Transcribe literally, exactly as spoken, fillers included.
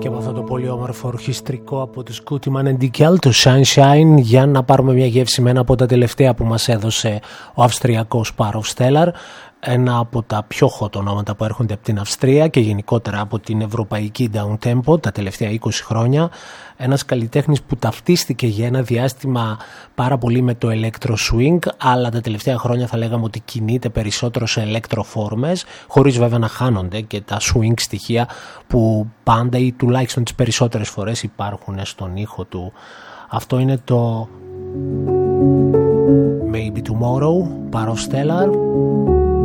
Και από αυτό το πολύ όμορφο ορχιστρικό από τους Kutiman and Dickel, το Sunshine, για να πάρουμε μια γεύση με ένα από τα τελευταία που μας έδωσε ο Αυστριακός Parov Stellar, ένα από τα πιο hot ονόματα που έρχονται από την Αυστρία και γενικότερα από την ευρωπαϊκή down tempo τα τελευταία είκοσι χρόνια. Ένας καλλιτέχνης που ταυτίστηκε για ένα διάστημα πάρα πολύ με το electro swing, αλλά τα τελευταία χρόνια θα λέγαμε ότι κινείται περισσότερο σε electro φόρμες, χωρίς βέβαια να χάνονται και τα swing στοιχεία που πάντα ή τουλάχιστον τις περισσότερες φορές υπάρχουν στον ήχο του. Αυτό είναι το Maybe Tomorrow, Parov Stellar.